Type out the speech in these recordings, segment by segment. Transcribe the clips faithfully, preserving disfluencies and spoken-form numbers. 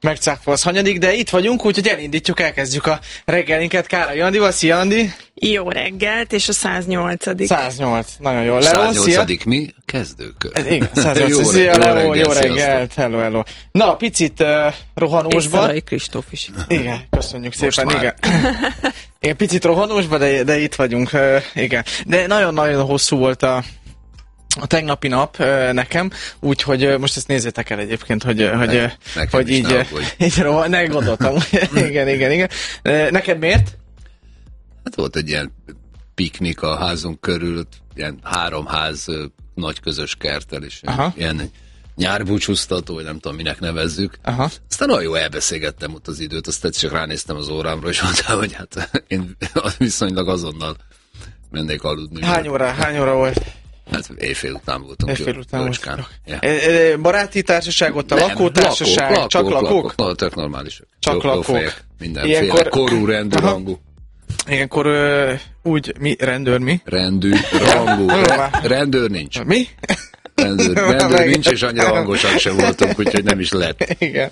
Megcáfolsz hanyadik, de itt vagyunk, úgyhogy elindítjuk, elkezdjük a reggelinket Károly Andival. Szia, Andi! Jó reggelt, és a száznyolcadik száznyolc, nagyon jó. Leo, száznyolcadik mi? Kezdőkör. Ez, igen, száznyolc. Szia, Leo, jó reggelt, hello, hello. Na, picit uh, rohanósba. És Szalai Kristóf is. Igen, köszönjük szépen, igen. Igen, picit rohanósba, de, de itt vagyunk, uh, igen. De nagyon-nagyon hosszú volt a a tegnapi nap uh, nekem, úgyhogy uh, most ezt nézzétek el egyébként, hogy, uh, hogy, uh, hogy így, uh, így rohan, ne gondoltam. igen, igen, igen. Uh, neked miért? Hát volt egy ilyen piknik a házunk körül, ilyen három ház uh, nagy közös kerttel, és Aha. ilyen nyárbúcsúztató, vagy nem tudom, minek nevezzük. Aha. Aztán olyan jó elbeszélgettem ott az időt, aztán csak ránéztem az órámra, és mondtam, hogy hát én viszonylag azonnal mennék aludni. Hány óra, hány óra volt? Hát éjfél után voltunk. Éjfél után voltunk. Ja. Baráti társaság ott, a nem, lakótársaság, lakók, csak lakók? lakók? lakók? Tök normálisak. Csak jó, lakók. Fejek, mindenféle Ilyenkor... korú, rendű, Aha. rangú. Ilyenkor uh, úgy, mi, rendőr mi? Rendű, rangú. Rendőr nincs. Mi? Rendőr, rendőr nincs, és annyira hangosak sem voltunk, úgyhogy nem is lett. Igen.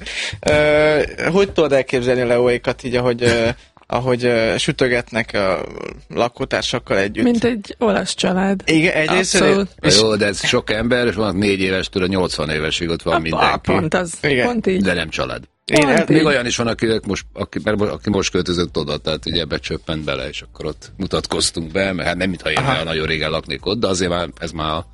Uh, hogy tudod elképzelni Leóékat így, ahogy... Uh, ahogy uh, sütögetnek a lakótársakkal együtt. Mint egy olasz család. Igen, egyrészt. Jó, de ez sok ember, és van négy évestől a nyolcvan évesig, ott van a, mindenki. Pont az, Igen. pont így. De nem család. Én el, még olyan is van, akinek most, aki, mert aki most költözött oda, tehát ugye ebbe csöppent bele, és akkor ott mutatkoztunk be, mert hát nem mintha én már nagyon régen laknék ott, de azért már ez már a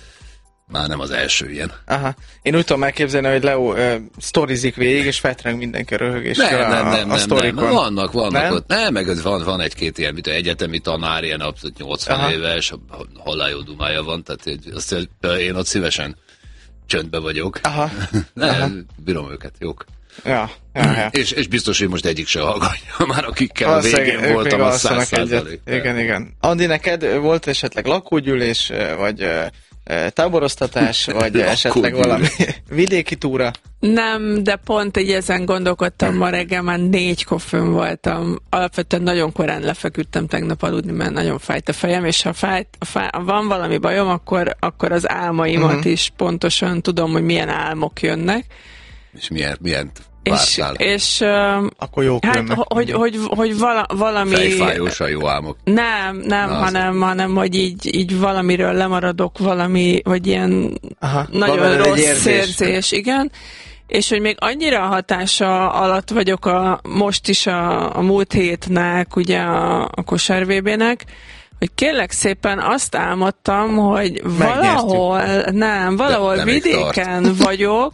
Már nem az első ilyen. Aha. Én úgy tudom elképzelni, hogy Leo uh, sztorizik végig, és feltreng mindenki röhögésre nem, nem, nem, a, a sztorikon. Nem, vannak, vannak nem? ott. Nem, meg van, van egy-két ilyen, mint egyetemi tanár, ilyen abszolút nyolcvan Aha. éves, halálljó dumája van, tehát azt, én ott szívesen csöndbe vagyok. Aha. Nem, Aha. bírom őket, jók. Ja, ja, ja. És, és biztos, hogy most egyik se hallgatja, már akikkel a végén voltam, az száz százalék. Igen, igen. Andi, neked volt esetleg lakógyűlés, vagy táboroztatás, vagy esetleg valami vidéki túra? Nem, de pont így ezen gondolkodtam ma reggel, már négykor fönn voltam. Alapvetően nagyon korán lefeküdtem tegnap aludni, mert nagyon fájt a fejem, és ha, fájt, ha, fájt, ha van valami bajom, akkor, akkor az álmaimat uh-huh. is pontosan tudom, hogy milyen álmok jönnek. És milyen, milyen és, és uh, akkor jók hát, hogy, hogy, hogy vala, valami... Fejfájós a jó álmok. Nem, nem, Na, hanem, hanem, hogy így, így valamiről lemaradok, valami, vagy ilyen Aha, nagyon rossz érzés. érzés, igen. És hogy még annyira a hatása alatt vagyok a, most is a, a múlt hétnek, ugye a, a kosár vé bének, hogy kérlek szépen azt álmodtam, hogy valahol, nem, valahol de, vidéken vagyok,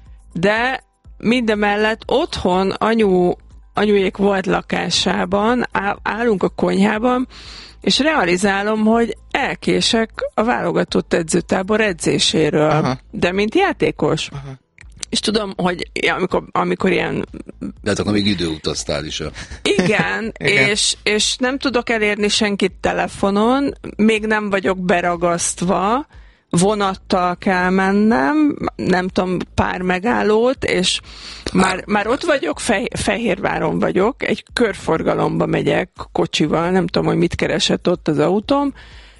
de mindemellett otthon anyu, anyujék volt lakásában, állunk a konyhában, és realizálom, hogy elkések a válogatott edzőtábor edzéséről, Aha. de mint játékos. Aha. És tudom, hogy amikor, amikor ilyen... De hát akkor még időutaztál is. A... Igen, Igen. És, és nem tudok elérni senkit telefonon, még nem vagyok beragasztva, vonattal kell mennem, nem tudom, pár megállót, és már, már ott vagyok, Feh- Fehérváron vagyok, egy körforgalomba megyek kocsival, nem tudom, hogy mit keresett ott az autóm,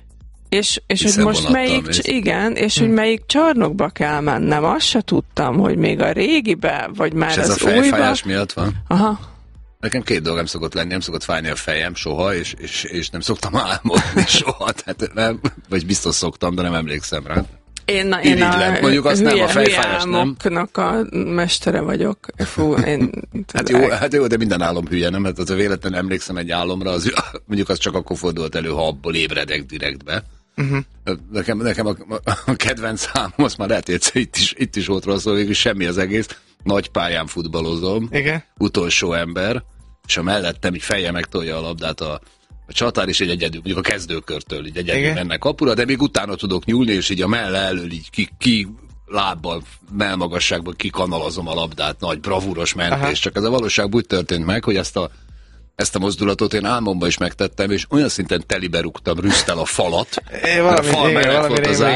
és, és hogy most melyik, mész. igen, és hm. hogy melyik csarnokba kell mennem, azt se tudtam, hogy még a régibe, vagy már és az újba. És ez a fejfájás újba. miatt van? Aha. Nekem két dolgom szokott lenni, nem szokott fájni a fejem soha, és, és, és nem szoktam álmodni soha, tehát nem, vagy biztos szoktam, de nem emlékszem rá. Én, én a mondjuk azt hülye, nem, a fejfájás nem. a mestere vagyok. Fú, én, hát, jó, hát jó, de minden álom hülye, nem? Hát az a véletlenül emlékszem egy álomra, az, mondjuk az csak akkor fordult elő, ha abból ébredek direktbe. Uh-huh. Nekem, nekem a, a kedvenc számom, azt már lehet, hogy itt is, itt is volt rosszul, végül semmi az egész. Nagy pályán futballozom, Igen. utolsó ember, és a mellettem így fejjel megtolja a labdát a, a csatár, és egy egyedül, mondjuk a kezdőkörtől így egyedül Igen. mennek kapura, de még utána tudok nyúlni, és így a melle elől így ki, ki lábbal, mellmagasságban kikanalazom a labdát, nagy bravúros mentés. Aha. Csak ez a valóságban úgy történt meg, hogy ezt a Ezt a mozdulatot én álmomban is megtettem, és olyan szinten telibe rúgtam rüsztel a falat, é, valami, a fal mellett volt az ágy,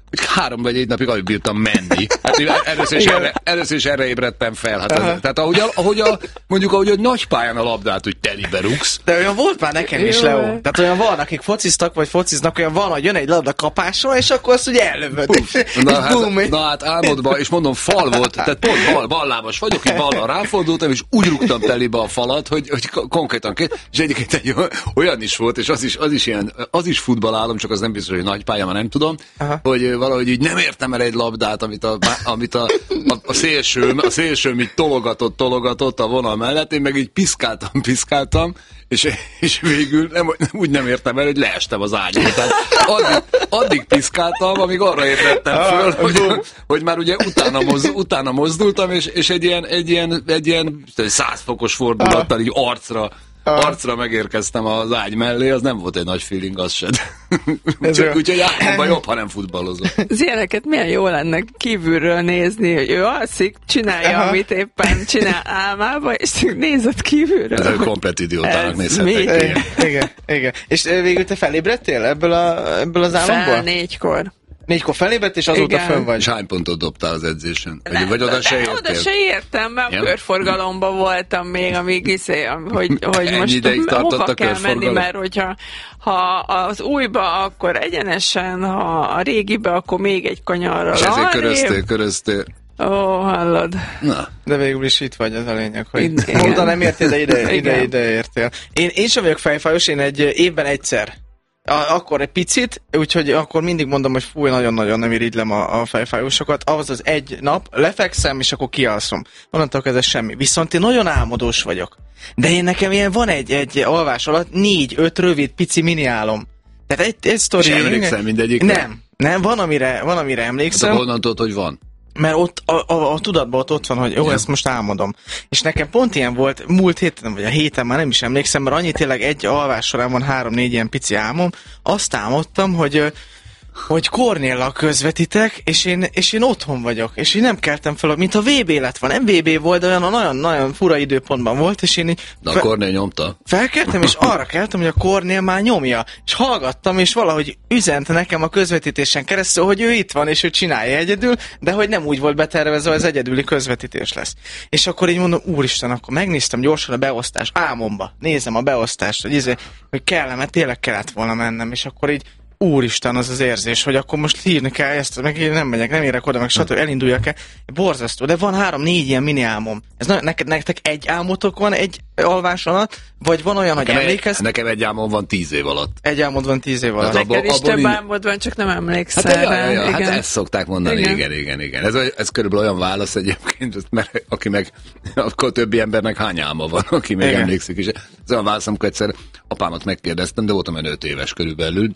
hogy három vagy egy napig alig bírtam menni. Hát először is, erre, először is erre ébredtem fel. Hát ez, tehát ahogy, a, ahogy a, mondjuk ahogy a nagy pályán a labdát, hogy telibe rúgsz. De olyan volt már nekem is, Leo. Tehát olyan van, akik fociztak, vagy fociznak, olyan van, hogy jön egy labda kapásra, és akkor azt ugye ellövöd. Na, hát, na hát álmodban, és mondom, fal volt, tehát pont bal, ballábas vagyok, így ballal ráfordultam, és úgy rúgtam telibe a falat, hogy, hogy konkrétan két, és egyébként egy olyan is volt, és az is, az is ilyen, az is futballálom, csak az nem biztos, hogy nagy pálya, már nem tudom, aha, hogy valahogy így nem értem el egy labdát, amit a, amit a, a, a szélsőm, a szélsőm így tologatott, tologatott a vonal mellett, én meg így piszkáltam, piszkáltam, és, és végül nem, úgy nem értem el, hogy leestem az ágyról. Tehát addig, addig piszkáltam, amíg arra ébredtem föl, hogy, hogy már ugye utána, moz, utána mozdultam, és, és egy ilyen, egy ilyen, egy ilyen száz fokos fordulattal így arcra, arcra megérkeztem az ágy mellé, az nem volt egy nagy feeling, az se. Úgyhogy úgy, általában jobb, ha nem futballozom. Az ilyeneket milyen jó lenne kívülről nézni, hogy ő alszik, csinálja, aha, amit éppen csinál álmába, és nézett kívülről. Ez egy komplet idiótának nézhetnek. Igen, igen, igen. És végül te felébredtél ebből, a, ebből az álomból? Fel négykor. Négykor felébredt, és azóta igen, fönn vagy. És hány pontot dobtál az edzésen? Nem, vagy oda se értél? Oda se értem, mert ja, körforgalomban voltam még, amíg iszé, hogy, hogy most hova kell menni, mert hogyha ha az újba, akkor egyenesen, ha a régibe, akkor még egy kanyarral. És ezért köröztél, köröztél. Ó, hallod. Na. De végül is itt vagy, ez a lényeg, hogy oda nem értél, de ide, ide, ide értél. Én, én sem vagyok fejfájós, én egy évben egyszer. Akkor egy picit, úgyhogy akkor mindig mondom, hogy fúj, nagyon-nagyon nem irigylem a, a fejfájósokat. Ahhoz az egy nap, lefekszem, és akkor kialszom. Onnantól ez semmi. Viszont én nagyon álmodós vagyok. De én nekem ilyen van egy, egy alvás alatt négy-öt rövid, pici mini álom. Tehát egy, egy sztori... És emlékszem mindegyikre? Nem, nem, van amire, van, amire emlékszem. De honnan tudod, hogy van? Mert ott a, a, a tudatban ott, ott van, hogy jó, ja, ezt most álmodom. És nekem pont ilyen volt, múlt héten, vagy a héten már nem is emlékszem, mert annyi tényleg egy alvás során van három-négy ilyen pici álmom. Azt álmodtam, hogy, hogy Kornéllal közvetítek, és én, és én otthon vagyok, és én nem keltem fel, mint a vé bé lett van. Nem vé bé volt, de olyan nagyon-nagyon fura időpontban volt, és én így... De a Kornél nyomta. Felkeltem, és arra keltem, hogy a Kornél már nyomja. És hallgattam, és valahogy üzent nekem a közvetítésen keresztül, hogy ő itt van, és ő csinálja egyedül, de hogy nem úgy volt betervezve, hogy az egyedüli közvetítés lesz. És akkor így mondom, úristen, akkor megnéztem gyorsan a beosztást, álmomba, nézem a beosztást, hogy, izé, hogy kellene, mert tényleg kellett volna mennem, és akkor így úristen, az az érzés, hogy akkor most hírni kell ezt, meg én nem megyek, nem érek oda, meg stb. Elinduljak el. Borzasztó, de van három-négy ilyen mini álmom. Ez na, neked, nektek egy álmotok van egy alvás alatt, vagy van olyan, nekem hogy emlékezz? Nekem egy álmom van tíz év alatt. Egy álmod van tíz év alatt. Hát neked is több álmod van, csak nem emlékszel. Hát, ja, ja, hát ezt szokták mondani, igen, igen, igen. igen. Ez, ez körülbelül olyan válasz egyébként, mert aki meg, akkor többi embernek hány álma van, aki még igen, emlékszik is. Ez olyan válasz, amikor egyszer apámat megkérdeztem, de voltam öt éves körülbelül,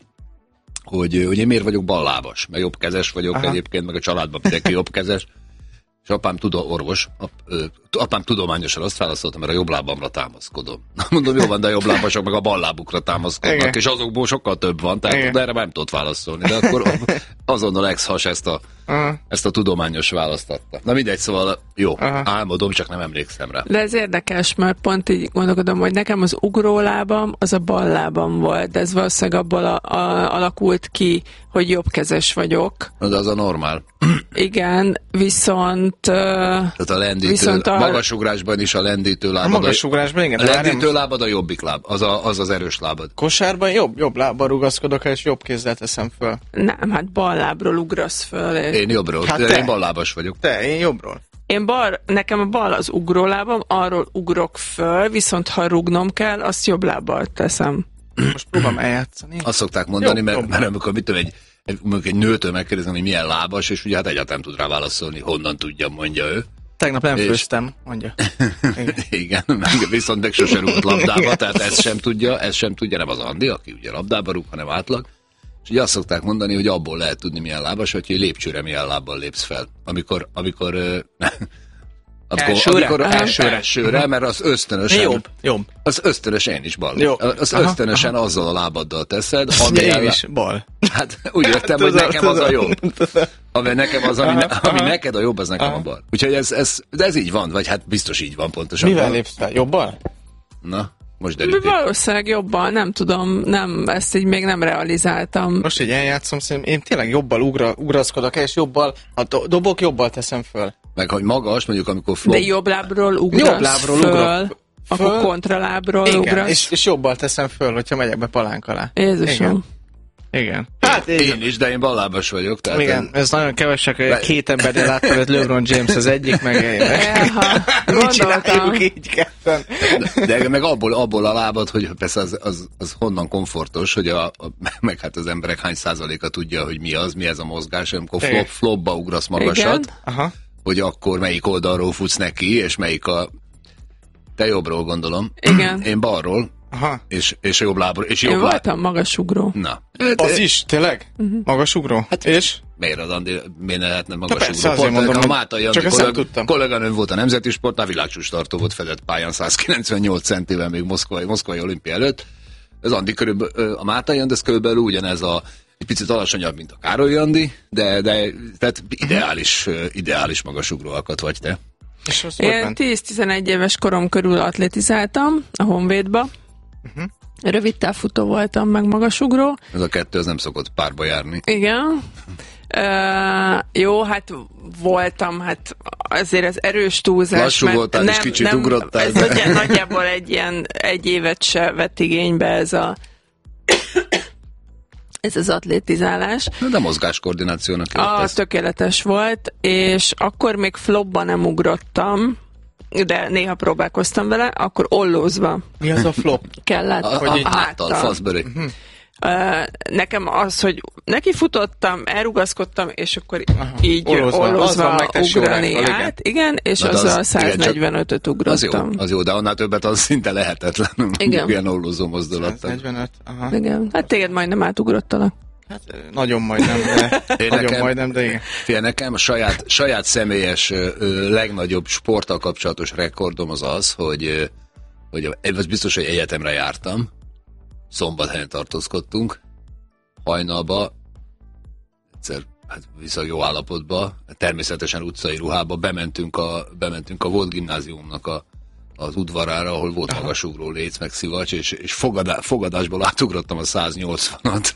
hogy, hogy én miért vagyok ballábas, meg jobbkezes vagyok. Aha, egyébként, meg a családban mindenki jobbkezes. És apám tudom, orvos, ap, ö, apám tudományosan azt válaszolta, mert a jobb lábamra támaszkodom. Mondom, jó van, de a jobb lábasok meg a bal lábukra támaszkodnak, igen, és azokból sokkal több van, tehát de erre nem tudott válaszolni. De akkor azonnal ex-has ezt a, ezt a tudományos választ adta. Na mindegy, szóval jó, aha, álmodom, csak nem emlékszem rá. De ez érdekes, mert pont így gondolkodom, hogy nekem az ugrólábam, az a bal lábam volt, de ez valószínűleg abból a, a, alakult ki, hogy jobbkezes vagyok. De az a normál. Igen, viszont... Tehát a lendítő, a magasugrásban is a lendítő lábad. A magasugrásban, igen. A lendítő lábad a jobbik láb, az, a, az az erős lábad. Kosárban jobb, jobb lábbal rugaszkodok, és jobb kézzel teszem föl. Nem, hát bal lábról ugrasz föl. És... Én jobbról, hát én ballábas vagyok. Te, én jobbról. Én bal, nekem a bal az ugrólábam, arról ugrok föl, viszont ha rugnom kell, azt jobb lábbal teszem. Most próbálom eljátszani. Azt szokták mondani, jobb, mert, jobb. mert amikor mit tudom, egy Egy, egy nőtől megkérdezem, hogy milyen lábas, és ugye hát egyáltalán tud rá válaszolni, honnan tudja, mondja ő. Tegnap nem és... főztem, mondja. Igen, Igen meg, viszont meg sose rúgott labdába, tehát ezt sem tudja, ezt sem tudja, nem az Andi, aki ugye labdába rúg, hanem átlag. És ugye azt szokták mondani, hogy abból lehet tudni, milyen lábas, hogy lépcsőre milyen lábbal lépsz fel. Amikor, amikor Akkor, elsőre? Amikor elsőre, elsőre, mert az ösztönösen... Jobb, jobb. Az ösztönösen én is bal. Jó. Az aha, ösztönösen aha. azzal a lábaddal teszed, ami én el... is bal. Hát úgy értem, hogy nekem az a jobb. Ami nekem az, ami, ne, ami neked a jobb, az nekem aha. a bal. Úgyhogy ez, ez, de ez így van, vagy hát biztos így van pontosan. Mivel lépsz fel? Jobbal? Na? most deríték. Valószínűleg jobban, nem tudom, nem, ezt így még nem realizáltam. Most így eljátszom, szerintem én tényleg jobbal ugra, ugraszkodok, és jobbal, a do- dobok jobbal teszem föl. Meg hogy magas, mondjuk amikor flop... De jobb lábról ugrasz jobb lábról föl, ugrok, föl, akkor kontralábról igen, ugrasz. És, és jobbal teszem föl, hogyha megyek be palánk alá. Jézusom. Igen. Igen. Hát én, én is, de én ballábas vagyok. Tehát igen, ez nagyon kevesek, de... két embernél láttam, hogy LeBron James az egyik, meg én. Mit csináljuk így ketten? De, de meg abból, abból a lábad, hogy persze az, az, az honnan komfortos, hogy a, a, meg hát az emberek hány százaléka tudja, hogy mi az, mi ez a mozgás, amikor flop, flopba ugrasz magasat, Aha. hogy akkor melyik oldalról futsz neki, és melyik a... Te jobbról gondolom. Igen. Én balról. Aha. És, és jobb lábról. És jobb Én voltam magasugró. Na. Hát, az is, tényleg? Uh-huh. Magasugró? Hát, és? Miért az Andi, miért ne lehetne magasugró? Persze, azért mondom, a Mátai Andi kollega, kolléganőm volt a nemzeti sportnál, világcsúcs tartó volt, fedett pályán százkilencvennyolc centivel még moszkvai, moszkvai olimpia előtt. Az Andi körülbelül, a Mátai Andi, ez körülbelül ugyanez a egy picit alacsonyabb, mint a Károly Andi, de, de tehát ideális, uh-huh. ideális magasugró alkat vagy te. Én tíz-tizenegy éves korom körül atlétizáltam a Honvédba. Uh-huh. Rövid távfutó voltam, meg magasugró. Ez a kettő, ez nem szokott párba járni. Igen. Uh, jó, hát voltam, hát azért ez erős túlzás. Lassú voltál, nem, és kicsit nem, ugrottál. Ez de... nagyjából egy ilyen egy évet se vett igénybe ez a ez az atlétizálás. De mozgáskoordinációnak a tökéletes volt, és akkor még flopba nem ugrottam, de néha próbálkoztam vele, akkor ollózva. Mi az a flop? Kellett. A, a, a háttal, faszbőrű. Uh-huh. Uh, nekem az, hogy neki futottam, elrugaszkodtam, és akkor Aha. így ollózva, ollózva ugrani át, igen. igen, és Na, azzal az, száznegyvenötöt ugrottam. Az jó, az jó, de annál többet az szinte lehetetlen. Igen. Ilyen ollózó mozdulattal. száznegyvenöt, aha. Igen, hát téged majdnem átugrottalak. Hát nagyon majdnem, de, nagyon nekem, majdnem, de igen. Fél nekem a saját, saját személyes ö, legnagyobb sporttal kapcsolatos rekordom az az, hogy, hogy ez biztos, hogy egyetemre jártam, Szombathelyen tartózkodtunk, hajnalba, egyszer hát viszont jó állapotba, természetesen utcai ruhába, bementünk a, bementünk a volt gimnáziumnak a, az udvarára, ahol volt magasugró léc, meg szivacs, és, és fogadá, fogadásból átugrottam a száznyolcvanat,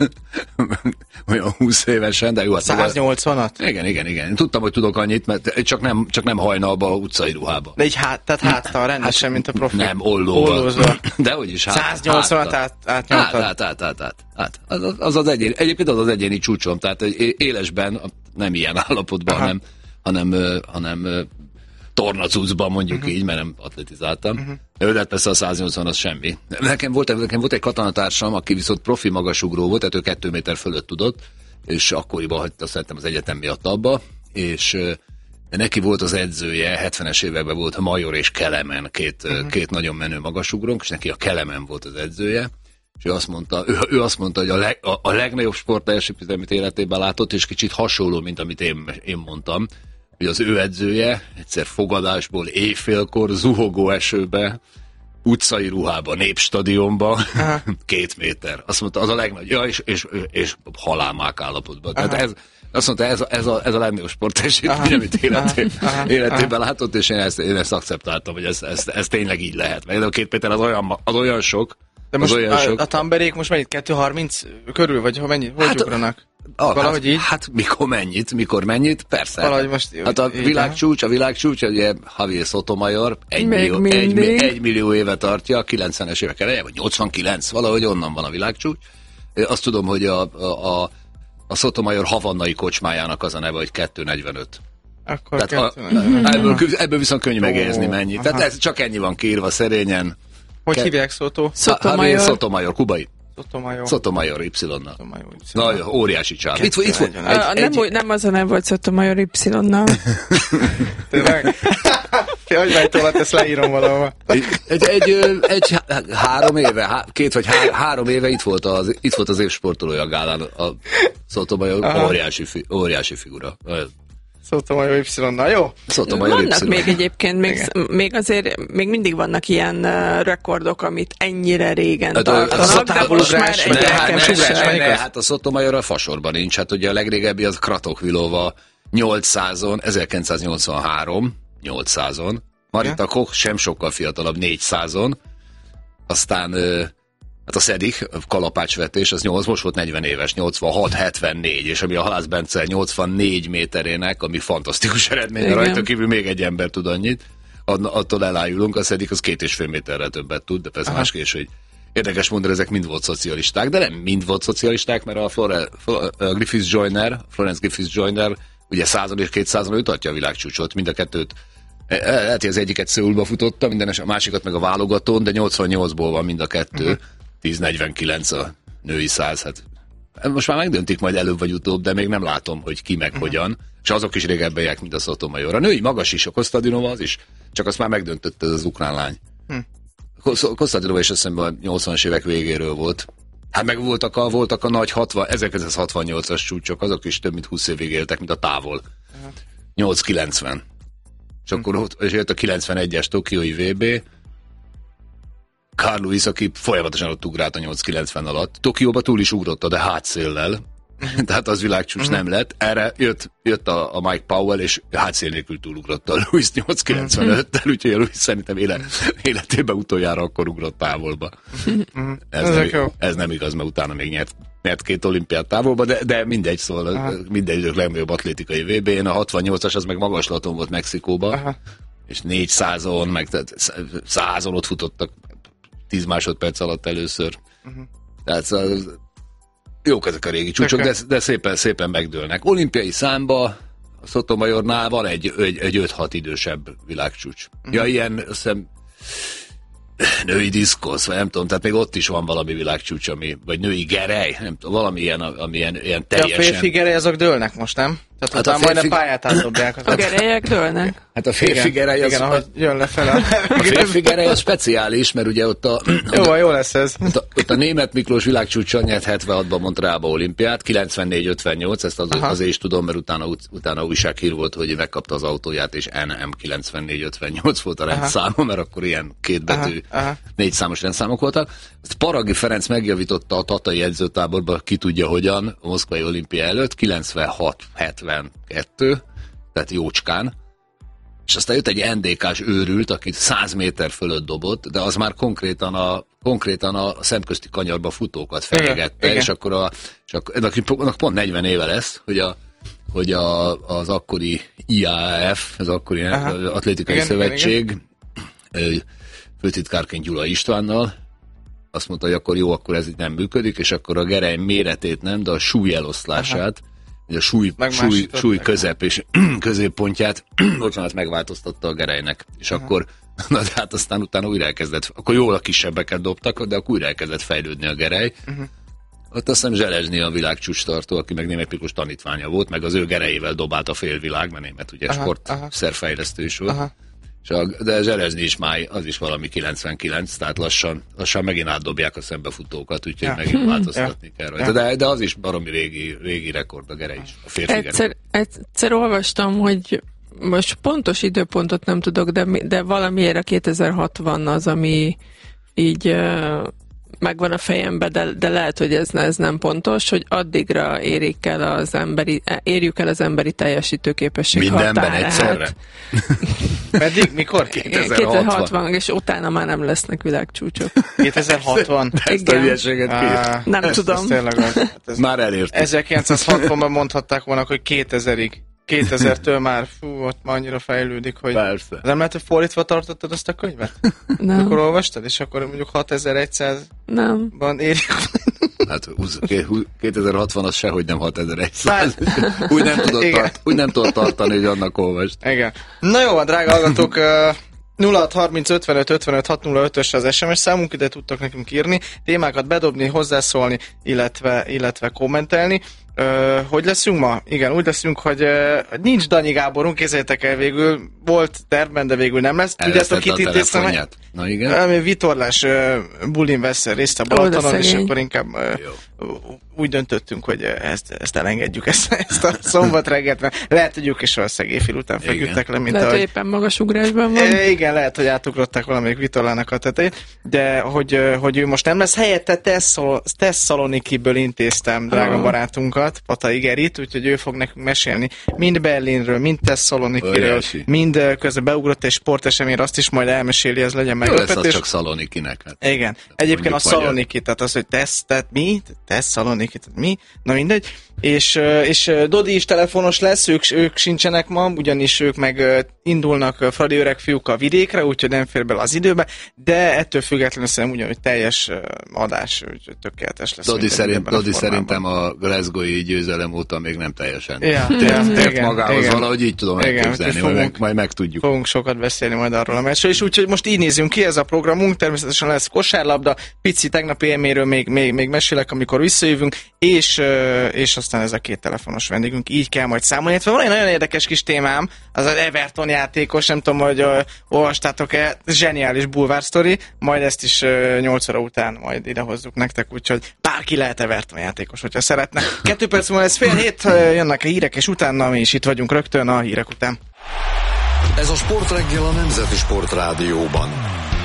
olyan húsz évesen, de jó. Hát száznyolcvanat? Igen, igen, igen. Tudtam, hogy tudok annyit, mert csak nem, csak nem hajnalba, utcai ruhába. De így hát, tehát háttal rendesen, hát, mint a profi. Nem, ollóval. De hogy is hát. száznyolcvanat át, átnyomtad. Át, át, át, át, át. Az, az az egyéni, egyébként az az egyéni csúcsom, tehát élesben, nem ilyen állapotban, Aha. hanem, hanem, hanem tornacucban mondjuk uh-huh. így, mert nem atletizáltam. Uh-huh. De persze a száznyolcvan az semmi. Nekem volt, nekem volt egy katonatársam, aki viszont profi magasugró volt, tehát ő kettő méter fölött tudott, és akkoriban hagyta szerintem az egyetem miatt abba, és de neki volt az edzője, hetvenes években volt Major és Kelemen, két, uh-huh. két nagyon menő magasugrónk, és neki a Kelemen volt az edzője, és ő azt mondta, ő, ő azt mondta hogy a, leg, a, a legnagyobb sportteljesítmény, amit életében látott, és kicsit hasonló, mint amit én, én mondtam, hogy az ő edzője egyszer fogadásból éjfélkor, zuhogó esőbe, utcai ruhába, Népstadionba, két méter. Azt mondta, az a legnagyobb, ja, és, és, és halálmák állapotban. Tehát ez, azt mondta, ez a, ez a, ez a legnagyobb sportteljesítmény, amit életében, életében látott, és én ezt, én ezt akceptáltam, hogy ez, ez, ez tényleg így lehet. Mert a két méter az olyan, az olyan sok. De most olyan a, sok. a Tamberék most mennyit? kettő harminc körül? Vagy ha mennyit? Hogy hát, ugranak? Ah, Valahogy hát, így? Hát mikor mennyit, mikor mennyit, persze. Valahogy most hát a világcsúcs, a világcsúcs, ugye Javier Sotomayor egy millió, egy, egy millió éve tartja, kilencvenes évek eleje, vagy nyolcvankilenc, valahogy onnan van a világcsúcs. Azt tudom, hogy a, a, a, a Sotomayor havannai kocsmájának az a neve, hogy kettő negyvenöt. Akkor Tehát a, ebből, ebből viszont könnyű megérzni mennyi. Aha. Tehát ez csak ennyi van kiírva szerényen. Hogy Ke- hívják Soto? Sotomayor. Sotomayor, kubai. Sotomayor. Sotomayor Y-nal. Nagyon óriási csáv. Itt, itt volt. Egy, a, egy, nem, nem az a nem volt Sotomayor Y-nal. Tényleg? Hogy vejtól, ezt leírom valahova. Egy, egy, egy, egy három éve, há, két vagy há, három éve itt volt az, itt volt az évsportolója a gálán. A Sotomayor óriási, óriási figura. Sotomayor Y-nal, jó? Sotomayor vannak Y. még egyébként, még, még azért még mindig vannak ilyen uh, rekordok, amit ennyire régen hát, tartanak, de most már egyre hát a Sotomayor a fasorban nincs, hát ugye a legrégebbi az Kratochvilova nyolcszázon, ezerkilencszáznyolcvanhárom nyolcszázon, Marita Koch sem sokkal fiatalabb négyszázon, aztán hát a szedik, a kalapácsvetés, az nyolc, most volt negyven éves, nyolcvanhat hetvennégy, és ami a Halász Bence nyolcvannégy méterének, ami fantasztikus eredmény, de rajta kívül még egy ember tud annyit, attól elájulunk, a szedik az két és fél méterre többet tud, de persze más kés, hogy érdekes mondani, ezek mind volt szocialisták, de nem mind volt szocialisták, mert a, Flore, a Griffiths Joyner, Florence Griffiths Joyner, ugye százon és kétszázon ő tartja a világcsúcsot, mind a kettőt. Lehet, hogy az egyiket Szöulba futotta, minden a másikat meg a válogatón, de nyolcvannyolcból van mind a kettő. Uh-huh. tíz negyvenkilenc a női száz, hát most már megdöntik majd előbb vagy utóbb, de még nem látom, hogy ki meg uh-huh. hogyan. És azok is régebbiek, mint a Sotomayor. A női magas is, a Kostadinova az is, csak azt már megdöntött ez az ukrán lány. Uh-huh. Kostadinova is azt hiszem a nyolcvanas évek végéről volt. Hát meg voltak a, voltak a nagy hatvan, ezerkilencszázhatvannyolcas csúcsok, azok is több mint húsz évig éltek, mint a távol. Uh-huh. nyolc kilencven. És akkor ott, és jött a kilencvenegyes Tokiói vé bé, Carl Lewis, aki folyamatosan ott ugrált a nyolc kilencven alatt. Tokióba túl is ugrotta, de hátszéllel. Tehát az világcsúcs uh-huh. nem lett. Erre jött, jött a, a Mike Powell, és hátszél nélkül túlugrotta a Lewis nyolc kilencvenöttel, úgyhogy a Lewis szerintem éle, életében utoljára akkor ugrott távolba. Uh-huh. Ez, nem, ez nem igaz, mert utána még nyert, nyert két olimpiát távolba, de, de mindegy, szóval uh-huh. mindegy, legnagyobb atlétikai vé bén. A hatvannyolcas az meg magaslaton volt Mexikóba, uh-huh. és négyszázon, meg százon ott futottak tíz másodperc alatt először. Uh-huh. Tehát szóval, jók ezek a régi csúcsok, de, de szépen, szépen megdőlnek. Olimpiai számba a Sotomayornál van egy, egy, egy öt-hat idősebb világcsúcs. Uh-huh. Ja, ilyen, azt hiszem, női diszkosz, vagy nem tudom, tehát még ott is van valami világcsúcs, ami, vagy női gerej, nem tudom, valami ilyen, ami ilyen, ilyen teljesen... De a férfi gerej, azok dőlnek most, nem? Tehát hát a férfi... majd a pályát átdobják. A gerelyek dőlnek? Hát a férfi gerej az... Igen, ahogy jön lefelé. A férfi gerej az speciális, mert ugye ott a... Jó, jó lesz ez. Ott a, ott a Németh Miklós világcsúcson nyert hetvenhatban Montrealba olimpiát, kilencvennégy ötvennyolc, ezt az, azért is tudom, mert utána, utána újsághír volt, hogy megkapta az autóját, és en em kilencvennégy ötvennyolc volt a rendszáma, mert akkor ilyen kétbetű, négy számos rendszámok voltak. Ezt Paragi Ferenc megjavította a tatai edzőtáborba, ki tudja hogyan, a moszkvai olimpia előtt, kilencvenhat hetvenkettő, tehát jócskán. És aztán jött egy en dé ká-s őrült, aki száz méter fölött dobott, de az már konkrétan a, konkrétan a szemközti kanyarba futókat fenyegette, és akkor a, és akkor, ennek pont negyven éve lesz, hogy, a, hogy a, az akkori i á ef, az akkori Aha. atlétikai igen, szövetség, igen. főtitkárként Gyula Istvánnal, azt mondta, hogy akkor jó, akkor ez így nem működik, és akkor a gerej méretét nem, de a súly eloszlását, a súly, súly, súly közep és középpontját bocsánat, megváltoztatta a gerejnek. És Aha. akkor, na de hát aztán utána újra elkezdett, akkor jól a kisebbeket dobtak, de akkor újra elkezdett fejlődni a gerej. Uh-huh. Ott azt hiszem Zselezsnyi a világcsúcstartó, aki meg Németh Miklós tanítványa volt, meg az ő gerejével dobált a félvilág, mert Németh ugye sportszerfejlesztő is volt. Aha. De Zselezsnyi is már, az is valami kilencvenkilenc, tehát lassan, lassan megint átdobják a szembefutókat, úgyhogy ja. megint változtatni ja. kell rajta. De, de az is baromi régi, régi rekord a gerej is, a férfi egyszer, egyszer olvastam, hogy most pontos időpontot nem tudok, de, de valamiért a kétezer-hatvan az, ami így uh, megvan a fejemben, de, de lehet, hogy ez, ez nem pontos, hogy addigra érik el az emberi, érjük el az emberi teljesítőképesség mindenben határát. Egyszerre? Meddig? Mikor? kétezer-hatvan, és utána már nem lesznek világcsúcsok. kétezer-hatvan? Ezt a hülyeséget ah, Nem ez, tudom. Ez tényleg az, ez már elért. ezerkilencszázhatvanban mondhatták volna, hogy kétezerig. kétezertől már, fú, ott már annyira fejlődik, hogy... Persze. Nem lehet, hogy fordítva tartottad azt a könyvet? Nem. Akkor olvastad, és akkor mondjuk hatezeregyszázban érjük. Hát kétezer-hatvan az sehogy nem hatezer-száz. Úgy nem tudod, tart, úgy nem tudod tartani, hogy annak olvast. Igen. Na jó, drága hallgatók, nulla hat harminc ötvenöt ötvenöt hat nulla ötös az es em es számunk, ide tudtok nekünk írni, témákat bedobni, hozzászólni, illetve, illetve kommentelni. Ö, hogy leszünk ma? Igen, úgy leszünk, hogy uh, nincs Danyi Gáborunk, kézzétek el végül, volt tervben, de végül nem lesz. Tudjátok, kit intéztem meg? Na igen. Uh, vitorlás uh, bulin vesz részt a Balatonon, és akkor inkább uh, úgy döntöttünk, hogy ezt, ezt elengedjük, ezt, ezt a szombat reggelt, mert lehet, hogy ők is valószínűleg éjfél után feküdtek le, mint lehet, ahogy... hogy éppen magas ugrásban van. E, igen, lehet, hogy átugrották valamelyik vitorlának a tetejét, de hogy, hogy ő most nem lesz helyette, Tesszalonikiből intéztem, drága oh. barátunkat, barátunkat, Patai Gerit, úgyhogy ő fog nekünk mesélni mind Berlinről, mind Tesszalonikiről, mind közben beugrott egy sporteseményre, azt is majd elmeséli, ez legyen meglepetés. Jó lesz az csak Szalonikinek. Hát. Igen. Egyébként a Szaloniki, tehát az, hogy tesz, tehát mi? Tesszaloniki, tehát mi? Na mindegy. És, és Dodi is telefonos lesz, ők, ők sincsenek ma, ugyanis ők meg indulnak Fradi öreg fiúk a vidékre, úgyhogy nem fér bele az időbe, de ettől függetlenül szerintem ugyanúgy teljes adás, úgyhogy tökéletes lesz. Dodi, szerint, Dodi a szerintem a Glasgow-i győzelem óta még nem teljesen ja, tért, ja, tért igen, magához, igen, valahogy így tudom igen, elképzelni, fogunk, majd, majd megtudjuk. Fogunk sokat beszélni majd arról a meccsről, és úgyhogy most így nézünk ki, ez a programunk, természetesen lesz kosárlabda, pici tegnapi élményről még, még, még mesélek, amikor visszajövünk, és, és aztán ez a két telefonos vendégünk, így kell majd számolni. Van egy nagyon érdekes kis témám, az az Everton játékos, nem tudom, hogy uh, olvastátok-e, zseniális bulvár sztori, majd ezt is uh, nyolc óra után majd idehozzuk nektek, úgyhogy bárki lehet Everton játékos, hogyha szeretne. Kettő perc múlva ez fél hét, uh, jönnek a hírek, és utána mi is itt vagyunk rögtön a hírek után. Ez a Sportreggel a Nemzeti Sportrádióban.